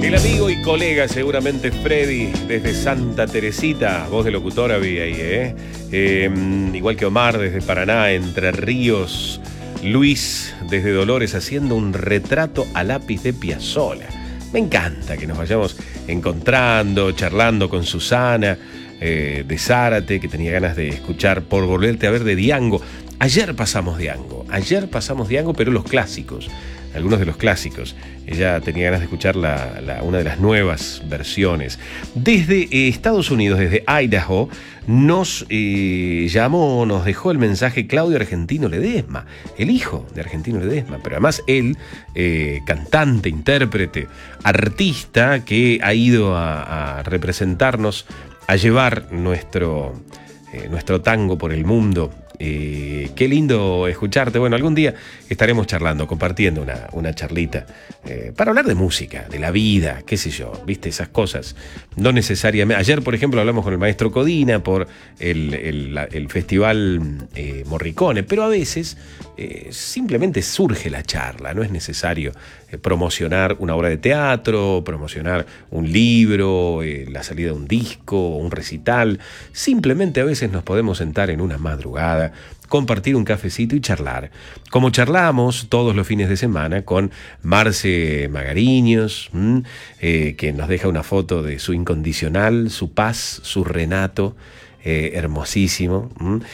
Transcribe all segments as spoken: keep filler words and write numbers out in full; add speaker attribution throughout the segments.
Speaker 1: El amigo y colega, seguramente Freddy, desde Santa Teresita, voz de locutor había ahí, ¿eh? eh igual que Omar desde Paraná, Entre Ríos, Luis desde Dolores, haciendo un retrato a lápiz de Piazzolla. Me encanta que nos vayamos encontrando, charlando con Susana eh, de Zárate, que tenía ganas de escuchar Por Volverte a Ver de Diango. Ayer pasamos Diango, ayer pasamos Diango, pero los clásicos, algunos de los clásicos. Ella tenía ganas de escuchar la, la, una de las nuevas versiones. Desde eh, Estados Unidos, desde Idaho, nos eh, llamó, nos dejó el mensaje Claudio Argentino Ledesma, el hijo de Argentino Ledesma, pero además él, eh, cantante, intérprete, artista, que ha ido a, a representarnos, a llevar nuestro, eh, nuestro tango por el mundo. Eh, qué lindo escucharte. Bueno, algún día estaremos charlando, compartiendo una, una charlita eh, para hablar de música, de la vida, qué sé yo, viste, esas cosas. No necesariamente. Ayer, por ejemplo, hablamos con el maestro Codina por el, el, el festival eh, Morricone, pero a veces eh, simplemente surge la charla. No es necesario eh, promocionar una obra de teatro, promocionar un libro, eh, la salida de un disco, un recital. Simplemente a veces nos podemos sentar en una madrugada, compartir un cafecito y charlar, como charlamos todos los fines de semana con Marce Magariños, eh, que nos deja una foto de su incondicional, su paz, su Renato, eh, hermosísimo,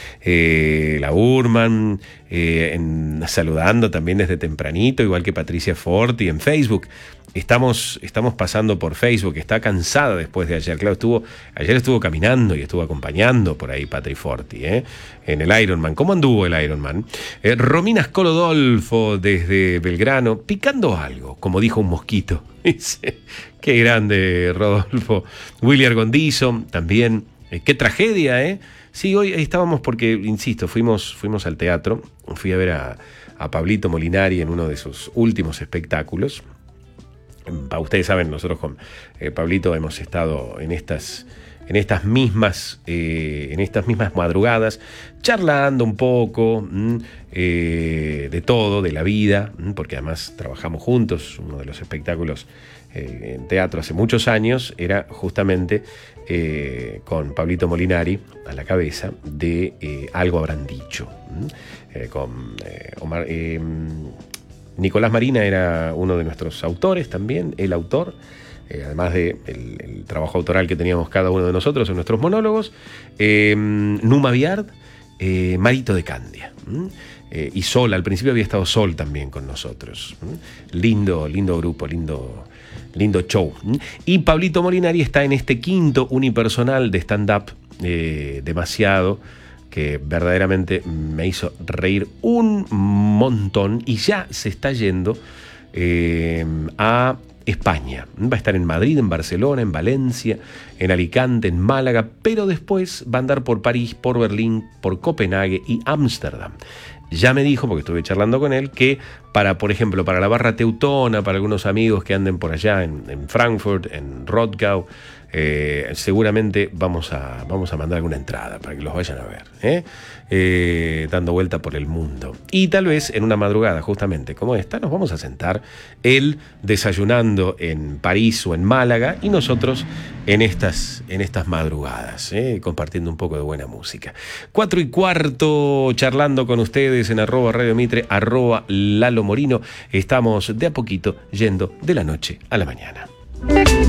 Speaker 1: eh, la Urman, eh, en, saludando también desde tempranito, igual que Patricia Forti en Facebook. Estamos, estamos pasando por Facebook, está cansada después de ayer. Claro, estuvo, ayer estuvo caminando y estuvo acompañando por ahí Patri Forti, ¿eh? En el Ironman. ¿Cómo anduvo el Ironman? Eh, Romina Scolodolfo desde Belgrano, picando algo, como dijo un mosquito. Qué grande, Rodolfo. William Gondizo, también. Eh, qué tragedia, ¿eh? Sí, hoy estábamos porque, insisto, fuimos, fuimos al teatro. Fui a ver a, a Pablito Molinari en uno de sus últimos espectáculos. Ustedes saben, nosotros con eh, Pablito hemos estado en estas, en estas mismas, eh, en estas mismas madrugadas, charlando un poco mmm, eh, de todo, de la vida, mmm, porque además trabajamos juntos. Uno de los espectáculos eh, en teatro hace muchos años era justamente eh, con Pablito Molinari a la cabeza de eh, Algo Habrán Dicho, mmm, eh, con eh, Omar... Eh, Nicolás Marina era uno de nuestros autores también, el autor, eh, además de el, el trabajo autoral que teníamos cada uno de nosotros en nuestros monólogos. eh, Numa Viard, eh, Marito de Candia, eh, y Sol, al principio había estado Sol también con nosotros. Lindo, lindo grupo, lindo, lindo show. Y Pablito Molinari está en este quinto unipersonal de stand-up, eh, demasiado, que verdaderamente me hizo reír un montón, y ya se está yendo eh, a España. Va a estar en Madrid, en Barcelona, en Valencia, en Alicante, en Málaga, pero después va a andar por París, por Berlín, por Copenhague y Ámsterdam. Ya me dijo, porque estuve charlando con él, que para, por ejemplo, para la barra teutona, para algunos amigos que anden por allá en, en Frankfurt, en Rottgau, eh, seguramente vamos a, vamos a mandar alguna entrada para que los vayan a ver, ¿eh? Eh, dando vuelta por el mundo. Y tal vez en una madrugada, justamente como esta, nos vamos a sentar, él desayunando en París o en Málaga, y nosotros en estas, en estas madrugadas, ¿eh? Compartiendo un poco de buena música. Cuatro y cuarto, charlando con ustedes en arroba Radio Mitre, arroba Lalo Morino. Estamos de a poquito yendo de la noche a la mañana.